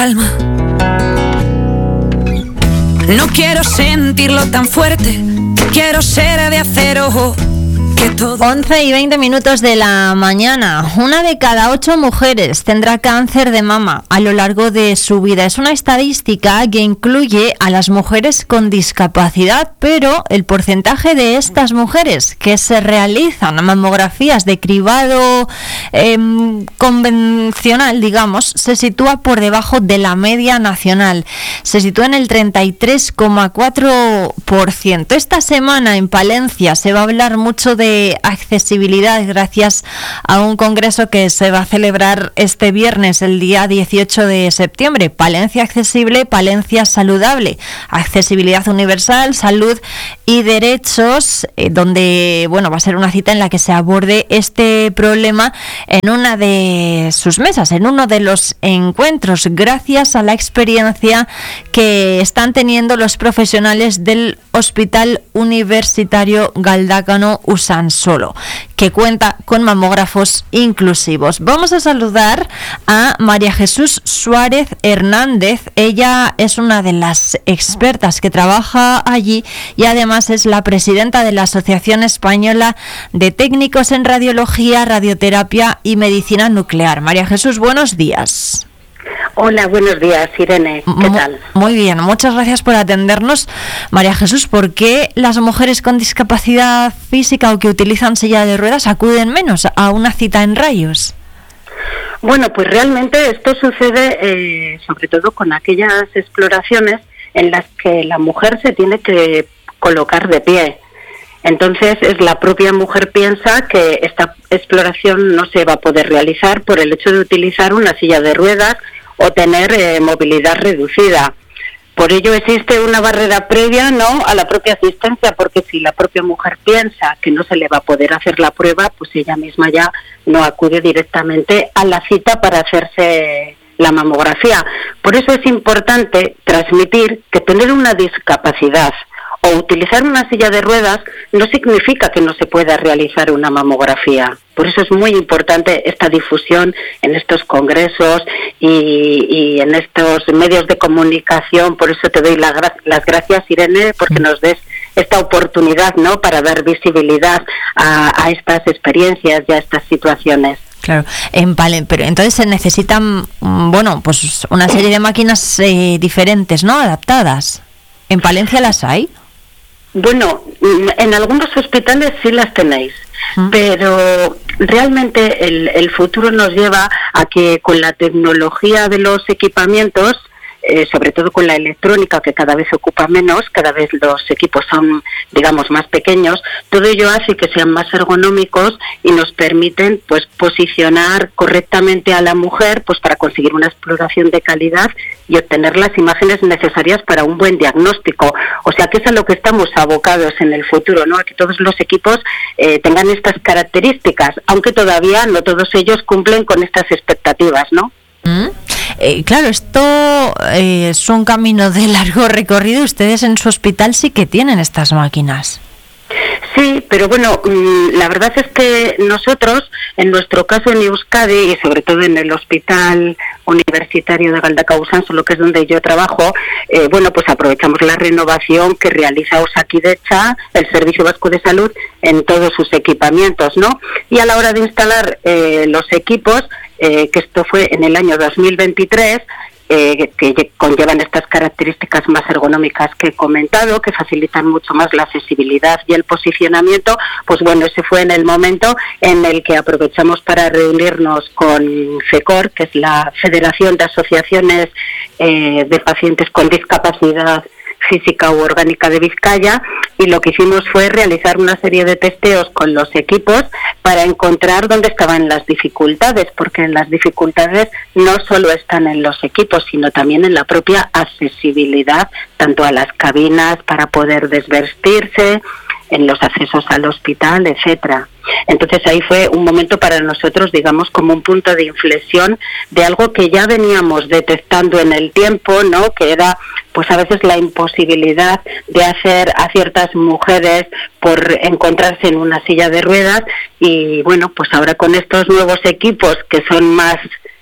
Alma. No quiero sentirlo tan fuerte, quiero ser de acero. 11 y 20 minutos de la mañana. 1 de cada 8 mujeres tendrá cáncer de mama a lo largo de su vida. Es una estadística que incluye a las mujeres con discapacidad, pero el porcentaje de estas mujeres que se realizan mamografías de cribado convencional, digamos, se sitúa por debajo de la media nacional. Se sitúa en el 33,4%. Esta semana en Palencia se va a hablar mucho de accesibilidad gracias a un congreso que se va a celebrar este viernes, el día 18 de septiembre. Palencia accesible, Palencia saludable. Accesibilidad universal, salud y derechos, donde va a ser una cita en la que se aborde este problema en una de sus mesas, en uno de los encuentros, gracias a la experiencia que están teniendo los profesionales del Hospital Universitario Galdácano Usansolo, que cuenta con mamógrafos inclusivos. Vamos a saludar a María Jesús Suárez Hernández. Ella es una de las expertas que trabaja allí y además es la presidenta de la Asociación Española de Técnicos en Radiología, Radioterapia y Medicina Nuclear. María Jesús, buenos días. Hola, buenos días, Irene. ¿Qué tal? Muy bien, muchas gracias por atendernos. María Jesús, ¿por qué las mujeres con discapacidad física o que utilizan silla de ruedas acuden menos a una cita en rayos? Bueno, pues realmente esto sucede sobre todo con aquellas exploraciones en las que la mujer se tiene que colocar de pie. Entonces, la propia mujer piensa que esta exploración no se va a poder realizar por el hecho de utilizar una silla de ruedas o tener movilidad reducida. Por ello existe una barrera previa, ¿no?, a la propia asistencia, porque si la propia mujer piensa que no se le va a poder hacer la prueba, pues ella misma ya no acude directamente a la cita para hacerse la mamografía. Por eso es importante transmitir que tener una discapacidad o utilizar una silla de ruedas no significa que no se pueda realizar una mamografía. Por eso es muy importante esta difusión en estos congresos y en estos medios de comunicación. Por eso te doy las gracias, Irene, porque nos des esta oportunidad, ¿no?, para dar visibilidad a estas experiencias y a estas situaciones. Claro, pero entonces se necesitan, pues una serie de máquinas diferentes, ¿no?, adaptadas. ¿En Palencia las hay? Bueno, en algunos hospitales sí las tenéis, pero realmente el futuro nos lleva a que con la tecnología de los equipamientos, sobre todo con la electrónica, que cada vez se ocupa menos, cada vez los equipos son, digamos, más pequeños, todo ello hace que sean más ergonómicos y nos permiten, pues, posicionar correctamente a la mujer, pues, para conseguir una exploración de calidad y obtener las imágenes necesarias para un buen diagnóstico. O sea, que es a lo que estamos abocados en el futuro, ¿no?, a que todos los equipos tengan estas características, aunque todavía no todos ellos cumplen con estas expectativas, ¿no? Claro, esto es un camino de largo recorrido. Ustedes en su hospital sí que tienen estas máquinas. Sí, pero bueno, la verdad es que nosotros, en nuestro caso en Euskadi y sobre todo en el Hospital Universitario de Galdácano Usansolo, que es donde yo trabajo, pues aprovechamos la renovación que realiza Osakidetza, el Servicio Vasco de Salud, en todos sus equipamientos, ¿no? Y a la hora de instalar los equipos, que esto fue en el año 2023, que conllevan estas características más ergonómicas que he comentado, que facilitan mucho más la accesibilidad y el posicionamiento, pues bueno, ese fue en el momento en el que aprovechamos para reunirnos con FECOR, que es la Federación de Asociaciones de Pacientes con Discapacidad Física u Orgánica de Vizcaya, y lo que hicimos fue realizar una serie de testeos con los equipos para encontrar dónde estaban las dificultades, porque las dificultades no solo están en los equipos, sino también en la propia accesibilidad, tanto a las cabinas para poder desvestirse, en los accesos al hospital, etcétera. Entonces ahí fue un momento para nosotros, digamos, como un punto de inflexión de algo que ya veníamos detectando en el tiempo, ¿no?, que era pues a veces la imposibilidad de hacer a ciertas mujeres por encontrarse en una silla de ruedas, y bueno, pues ahora con estos nuevos equipos que son más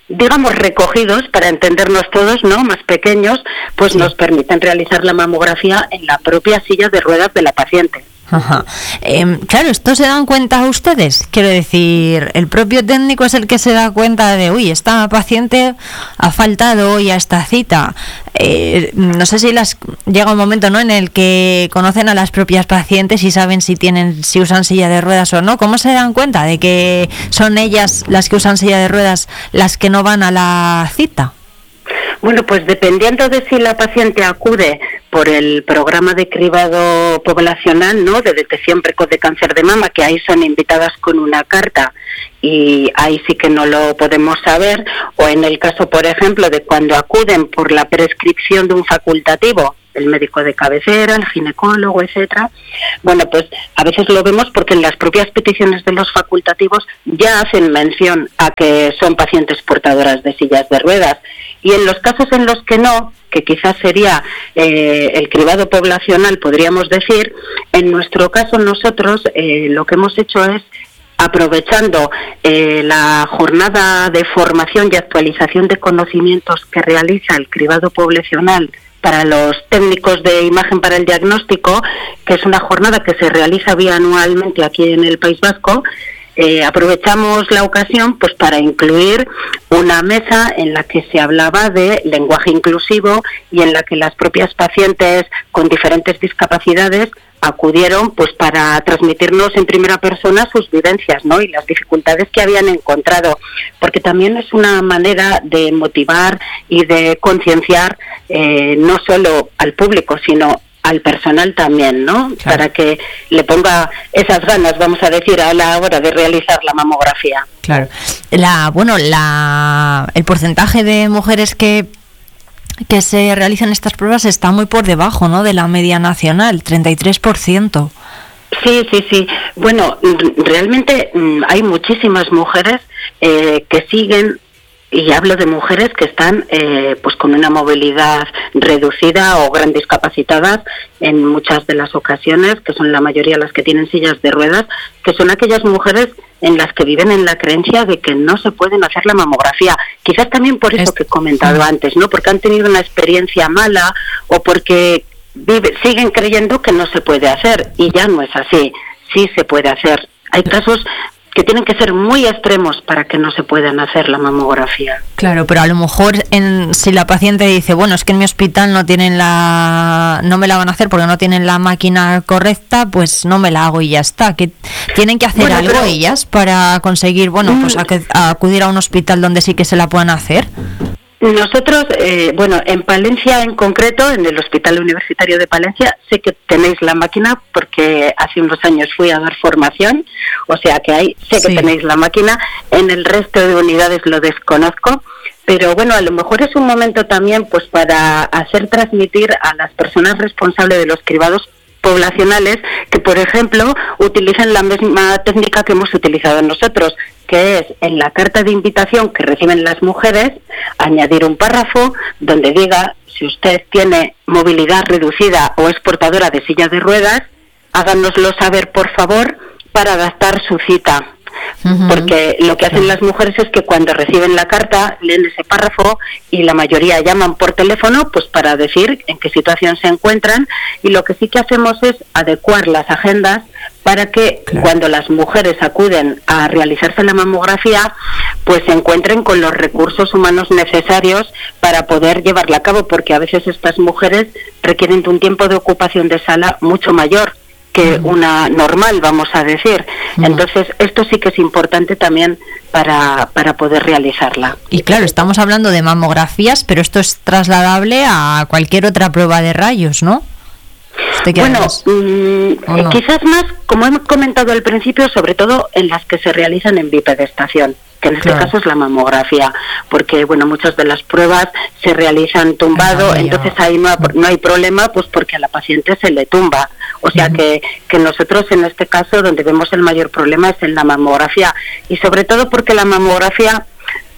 digamos, recogidos, para entendernos todos, ¿no?, más pequeños, pues nos permiten realizar la mamografía en la propia silla de ruedas de la paciente. Ajá. Claro, ¿esto se dan cuenta ustedes? Quiero decir, el propio técnico es el que se da cuenta de, uy, esta paciente ha faltado hoy a esta cita. No sé si llega un momento, ¿no?, en el que conocen a las propias pacientes y saben si usan silla de ruedas o no. ¿Cómo se dan cuenta de que son ellas las que usan silla de ruedas las que no van a la cita? Bueno, pues dependiendo de si la paciente acude por el programa de cribado poblacional, ¿no?, de detección precoz de cáncer de mama, que ahí son invitadas con una carta y ahí sí que no lo podemos saber, o en el caso, por ejemplo, de cuando acuden por la prescripción de un facultativo, el médico de cabecera, el ginecólogo, etcétera. Bueno, pues a veces lo vemos porque en las propias peticiones de los facultativos ya hacen mención a que son pacientes portadoras de sillas de ruedas. Y en los casos en los que no, que quizás sería el cribado poblacional, podríamos decir, en nuestro caso nosotros lo que hemos hecho es, aprovechando la jornada de formación y actualización de conocimientos que realiza el cribado poblacional para los técnicos de imagen para el diagnóstico, que es una jornada que se realiza bianualmente aquí en el País Vasco, aprovechamos la ocasión pues para incluir una mesa en la que se hablaba de lenguaje inclusivo y en la que las propias pacientes con diferentes discapacidades acudieron pues para transmitirnos en primera persona sus vivencias, ¿no?, y las dificultades que habían encontrado, porque también es una manera de motivar y de concienciar no solo al público, sino al personal también, ¿no? Claro. Para que le ponga esas ganas, vamos a decir, a la hora de realizar la mamografía. Claro. El porcentaje de mujeres que se realizan estas pruebas está muy por debajo, ¿no?, de la media nacional, 33%. Sí. Bueno, realmente hay muchísimas mujeres que siguen, y hablo de mujeres que están pues con una movilidad reducida o gran discapacitadas en muchas de las ocasiones, que son la mayoría las que tienen sillas de ruedas, que son aquellas mujeres en las que viven en la creencia de que no se pueden hacer la mamografía. Quizás también por eso que he comentado antes, ¿no?, porque han tenido una experiencia mala o porque siguen creyendo que no se puede hacer, y ya no es así. Sí se puede hacer. Hay casos que tienen que ser muy extremos para que no se puedan hacer la mamografía. Claro, pero a lo mejor si la paciente dice, bueno, es que en mi hospital no me la van a hacer porque no tienen la máquina correcta, pues no me la hago y ya está. Que tienen que hacer algo ellas para conseguir, pues acudir a un hospital donde sí que se la puedan hacer. Nosotros, en Palencia en concreto, en el Hospital Universitario de Palencia, sé que tenéis la máquina porque hace unos años fui a dar formación, o sea que sé que tenéis la máquina. En el resto de unidades lo desconozco, pero bueno, a lo mejor es un momento también pues para hacer transmitir a las personas responsables de los cribados poblacionales que, por ejemplo, utilicen la misma técnica que hemos utilizado nosotros, que es en la carta de invitación que reciben las mujeres, añadir un párrafo donde diga, si usted tiene movilidad reducida o es portadora de silla de ruedas, háganoslo saber, por favor, para adaptar su cita. Porque lo que hacen las mujeres es que cuando reciben la carta leen ese párrafo y la mayoría llaman por teléfono pues para decir en qué situación se encuentran, y lo que sí que hacemos es adecuar las agendas para que cuando las mujeres acuden a realizarse la mamografía pues se encuentren con los recursos humanos necesarios para poder llevarla a cabo, porque a veces estas mujeres requieren de un tiempo de ocupación de sala mucho mayor que una normal, vamos a decir. Entonces, esto sí que es importante también para poder realizarla. Y claro, estamos hablando de mamografías, pero esto es trasladable a cualquier otra prueba de rayos, ¿no? Bueno, quizás más, como hemos comentado al principio, sobre todo en las que se realizan en bipedestación, que en este caso es la mamografía, porque bueno, muchas de las pruebas se realizan tumbado, entonces ahí no hay problema, pues porque a la paciente se le tumba. O sea que nosotros en este caso donde vemos el mayor problema es en la mamografía, y sobre todo porque la mamografía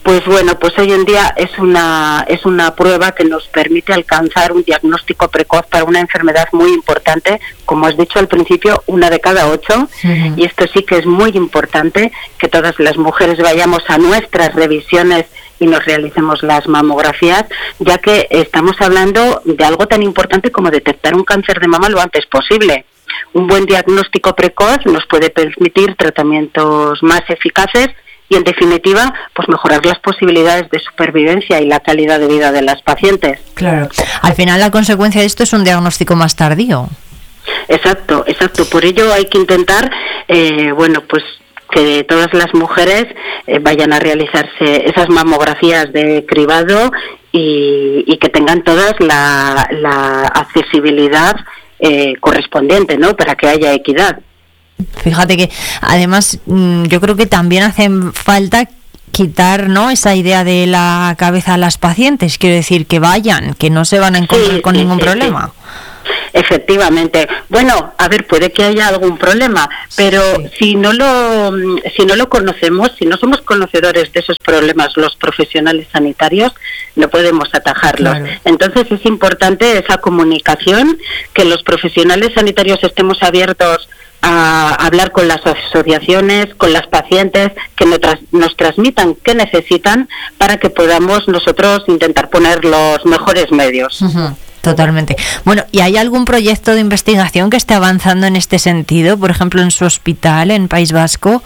pues bueno, pues hoy en día es una prueba que nos permite alcanzar un diagnóstico precoz para una enfermedad muy importante, como has dicho al principio, 1 de cada 8, y esto sí que es muy importante, que todas las mujeres vayamos a nuestras revisiones y nos realicemos las mamografías, ya que estamos hablando de algo tan importante como detectar un cáncer de mama lo antes posible. Un buen diagnóstico precoz nos puede permitir tratamientos más eficaces y, en definitiva, pues mejorar las posibilidades de supervivencia y la calidad de vida de las pacientes. Claro. Al final, la consecuencia de esto es un diagnóstico más tardío. Exacto. Por ello hay que intentar, pues que todas las mujeres vayan a realizarse esas mamografías de cribado y que tengan todas la accesibilidad correspondiente, ¿no? Para que haya equidad. Fíjate que además yo creo que también hace falta quitar, ¿no?, esa idea de la cabeza a las pacientes. Quiero decir, que vayan, que no se van a encontrar con ningún problema. Efectivamente. Bueno, a ver, puede que haya algún problema, pero si no lo conocemos, si no somos conocedores de esos problemas, los profesionales sanitarios, no podemos atajarlos. Claro. Entonces es importante esa comunicación, que los profesionales sanitarios estemos abiertos a hablar con las asociaciones, con las pacientes, que nos transmitan qué necesitan para que podamos nosotros intentar poner los mejores medios. Totalmente. Bueno, ¿y hay algún proyecto de investigación que esté avanzando en este sentido? Por ejemplo, en su hospital, en País Vasco.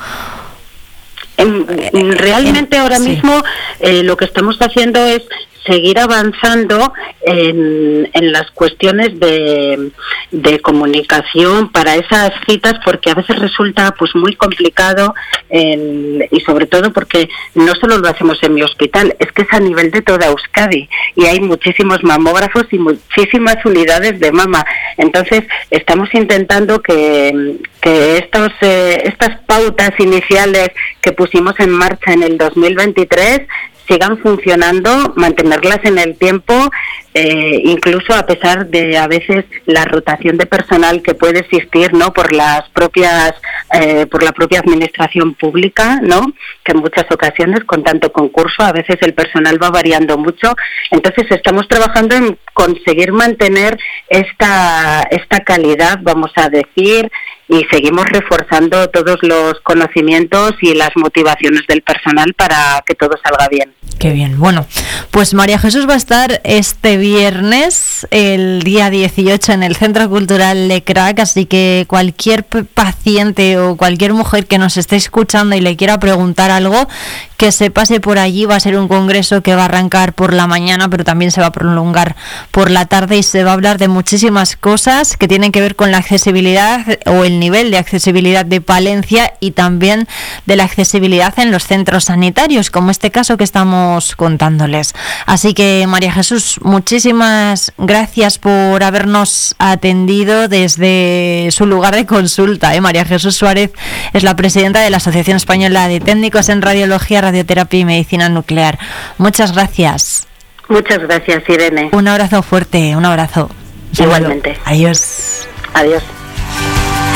Realmente ahora mismo lo que estamos haciendo es seguir avanzando en las cuestiones de comunicación para esas citas, porque a veces resulta pues muy complicado, y sobre todo porque no solo lo hacemos en mi hospital, es que es a nivel de toda Euskadi y hay muchísimos mamógrafos y muchísimas unidades de mama. Entonces estamos intentando que estas pautas iniciales que pusimos en marcha en el 2023 sigan funcionando, mantenerlas en el tiempo, incluso a pesar de a veces la rotación de personal que puede existir, ¿no?, por la propia administración pública, ¿no?, que en muchas ocasiones con tanto concurso a veces el personal va variando mucho. Entonces estamos trabajando en conseguir mantener esta calidad, vamos a decir, y seguimos reforzando todos los conocimientos y las motivaciones del personal para que todo salga bien. Qué bien. Bueno, pues María Jesús va a estar este viernes, el día 18, en el Centro Cultural Lecrac, así que cualquier paciente o cualquier mujer que nos esté escuchando y le quiera preguntar algo, que se pase por allí. Va a ser un congreso que va a arrancar por la mañana, pero también se va a prolongar por la tarde, y se va a hablar de muchísimas cosas que tienen que ver con la accesibilidad o el nivel de accesibilidad de Palencia, y también de la accesibilidad en los centros sanitarios, como este caso que estamos contándoles. Así que, María Jesús, muchísimas gracias por habernos atendido desde su lugar de consulta. María Jesús Suárez es la presidenta de la Asociación Española de Técnicos en Radiología, Radioterapia y Medicina Nuclear. Muchas gracias. Muchas gracias, Irene. Un abrazo fuerte, un abrazo. Igualmente. Adiós. Adiós.